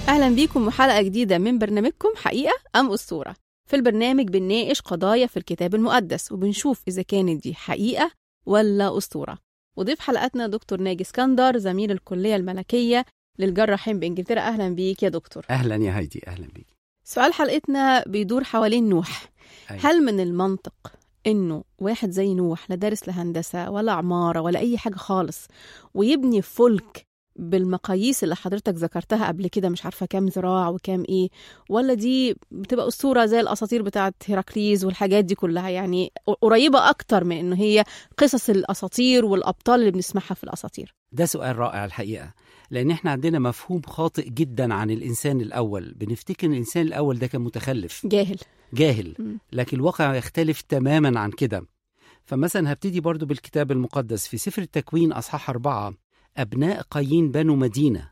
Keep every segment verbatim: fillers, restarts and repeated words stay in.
أهلا بيكم وحلقة جديدة من برنامجكم حقيقة أم أسطورة. في البرنامج بنناقش قضايا في الكتاب المقدس وبنشوف إذا كانت دي حقيقة ولا أسطورة. وضيف حلقتنا دكتور ناجي اسكندر، زميل الكلية الملكية للجراحين بإنجلترا. أهلا بيك يا دكتور. أهلا يا هايدي. أهلا بيك. سؤال حلقتنا بيدور حوالين نوح. أيوة. هل من المنطق إنه واحد زي نوح لا دارس لهندسة ولا عمارة ولا أي حاجة خالص ويبني فلك بالمقاييس اللي حضرتك ذكرتها قبل كده، مش عارفة كام ذراع وكام إيه، ولا دي بتبقى أسطورة زي الأساطير بتاعت هيراكليز والحاجات دي كلها، يعني قريبة أكتر من إنه هي قصص الأساطير والأبطال اللي بنسمعها في الأساطير؟ ده سؤال رائع الحقيقة، لأن إحنا عندنا مفهوم خاطئ جدا عن الإنسان الأول. بنفتكر إن الإنسان الأول ده كان متخلف جاهل جاهل م. لكن الواقع يختلف تماما عن كده. فمثلا هبتدي برضو بالكتاب المقدس في سفر التكوين أصحاح أربعة. أبناء قايين بنوا مدينة،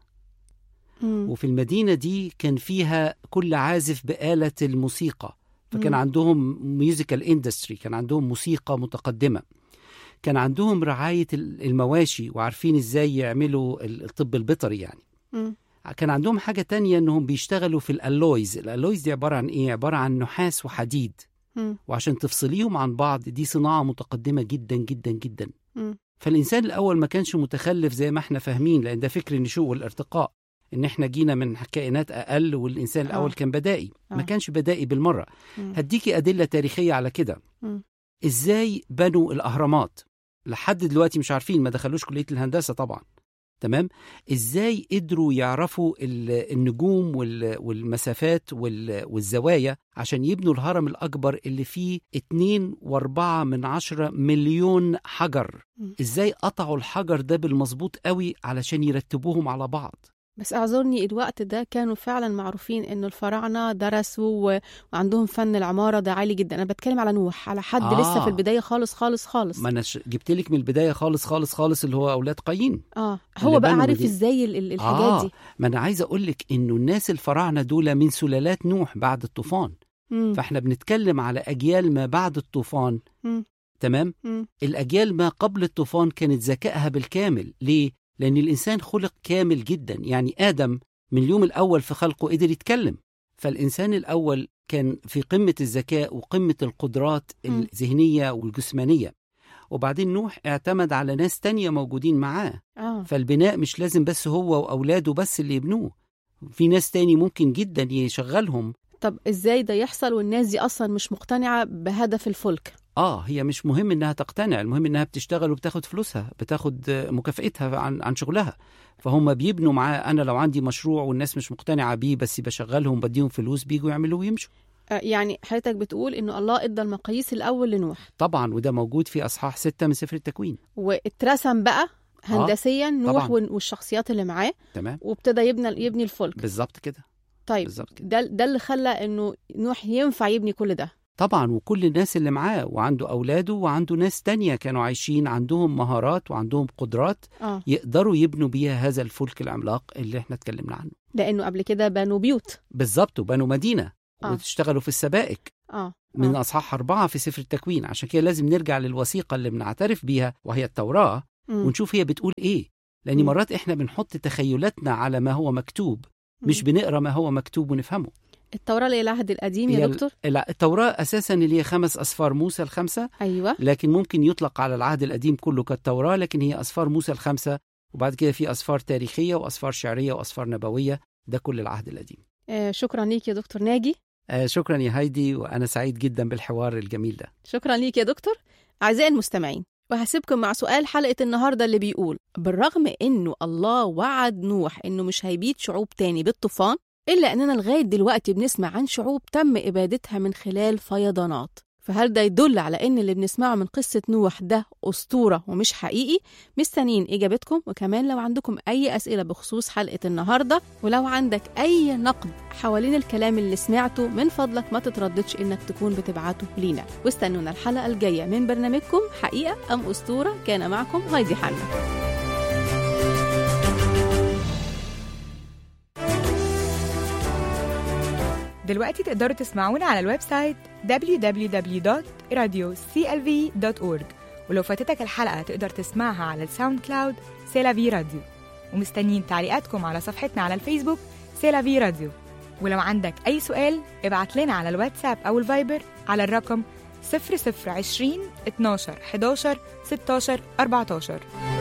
م. وفي المدينة دي كان فيها كل عازف بآلة الموسيقى، فكان م. عندهم ميوزيكال اندستري، كان عندهم موسيقى متقدمة، كان عندهم رعاية المواشي وعارفين ازاي يعملوا الطب البيطري يعني. م. كان عندهم حاجة تانية انهم بيشتغلوا في الالويز. الالويز دي عبارة عن ايه؟ عبارة عن نحاس وحديد، م. وعشان تفصليهم عن بعض دي صناعة متقدمة جدا جدا جدا. م. فالإنسان الأول ما كانش متخلف زي ما احنا فاهمين، لأن ده فكر النشوء والارتقاء، إن احنا جينا من كائنات أقل والإنسان آه. الأول كان بدائي. آه. ما كانش بدائي بالمرة. م. هديكي أدلة تاريخية على كده. م. إزاي بنوا الأهرامات؟ لحد دلوقتي مش عارفين، ما دخلوش كلية الهندسة طبعا. تمام؟ إزاي قدروا يعرفوا النجوم والمسافات والزوايا عشان يبنوا الهرم الأكبر اللي فيه اتنين واربعة من عشرة مليون حجر؟ إزاي قطعوا الحجر ده بالمظبوط قوي علشان يرتبوهم على بعض؟ بس أعذرني، الوقت ده كانوا فعلا معروفين إنه الفراعنة درسوا وعندهم فن العمارة ده عالي جدا. أنا بتكلم على نوح، على حد آه. لسه في البداية خالص خالص خالص. ما أنا جبت لك من البداية خالص خالص خالص اللي هو أولاد قايين. آه هو بقى عارف إزاي الحاجات آه. دي. ما أنا عايزة أقول لك إنه الناس الفراعنة دول من سلالات نوح بعد الطوفان. م. فإحنا بنتكلم على أجيال ما بعد الطوفان. م. تمام؟ م. الأجيال ما قبل الطوفان كانت ذكائها بالكامل. ليه؟ لأن الإنسان خلق كامل جدا. يعني آدم من اليوم الأول في خلقه قدر يتكلم، فالإنسان الأول كان في قمة الذكاء وقمة القدرات الذهنية والجسمانية. وبعدين نوح اعتمد على ناس تانية موجودين معاه. آه. فالبناء مش لازم بس هو وأولاده بس اللي يبنوه، في ناس تاني ممكن جدا يشغلهم. طب إزاي ده يحصل والناس دي أصلا مش مقتنعة بهدف الفلك؟ آه هي مش مهم إنها تقتنع، المهم إنها بتشتغل وبتاخد فلوسها، بتاخد مكافئتها عن عن شغلها. فهم بيبنوا معاه. أنا لو عندي مشروع والناس مش مقتنعة بيه بس بشغلهم بديهم فلوس بيجوا يعملوا ويمشوا. آه يعني حضرتك بتقول إنه الله إدى المقاييس الأول لنوح. طبعا، وده موجود في أصحاح ستة من سفر التكوين. واترسم بقى هندسيا آه. نوح طبعاً. والشخصيات اللي معاه. تمام. وابتدى يبني يبني الفلك. بالظبط كده. طيب بالظبط كده. ده ده اللي خلى إنه نوح ينفع يبني كل ده. طبعا، وكل الناس اللي معاه وعنده أولاده وعنده ناس تانية كانوا عايشين عندهم مهارات وعندهم قدرات آه. يقدروا يبنوا بيها هذا الفلك العملاق اللي احنا اتكلمنا عنه. لأنه قبل كده بنوا بيوت. بالظبط، وبنوا مدينة. آه. وتشتغلوا في السبائك. آه. من آه. أصحاح أربعة في سفر التكوين. عشان كده لازم نرجع للوثيقة اللي بنعترف بيها وهي التوراة. م. ونشوف هي بتقول إيه، لأن م. مرات إحنا بنحط تخيلاتنا على ما هو مكتوب، مش م. بنقرأ ما هو مكتوب ونفهمه. التوراة اللي هي العهد القديم يا دكتور؟ لا، التوراة أساساً اللي هي خمس أسفار موسى الخمسة. أيوة. لكن ممكن يطلق على العهد القديم كله كالتوراة، لكن هي أسفار موسى الخمسة، وبعد كده في أسفار تاريخية وأسفار شعرية وأسفار نبوية. ده كل العهد القديم. آه شكرا ليك يا دكتور ناجي. آه شكرا يا هايدي، وأنا سعيد جدا بالحوار الجميل ده. شكرا ليك يا دكتور. أعزائي المستمعين، وهسيبكم مع سؤال حلقة النهاردة اللي بيقول: بالرغم إنه الله وعد نوح إنه مش هيبيد شعوب تاني بالطوفان، إلا أننا لغاية دلوقتي بنسمع عن شعوب تم إبادتها من خلال فيضانات. فهل ده يدل على إن اللي بنسمعه من قصة نوح ده أسطورة ومش حقيقي؟ مستنين إجابتكم، وكمان لو عندكم أي أسئلة بخصوص حلقة النهاردة، ولو عندك أي نقد حوالين الكلام اللي سمعته، من فضلك ما تترددش إنك تكون بتبعته لينا. واستنونا الحلقة الجاية من برنامجكم حقيقة أم أسطورة. كان معكم هايدي حنا. دلوقتي تقدروا تسمعونا على الويب سايت دبليو دبليو دبليو دوت راديو سي ال في دوت أورج، ولو فاتتك الحلقة تقدر تسمعها على الساوند كلاود سيلافي راديو. ومستنيين تعليقاتكم على صفحتنا على الفيسبوك سيلافي راديو. ولو عندك أي سؤال ابعت لنا على الواتساب أو الفايبر على الرقم صفر صفر عشرين اتناشر حداشر ستاشر أربعتاشر.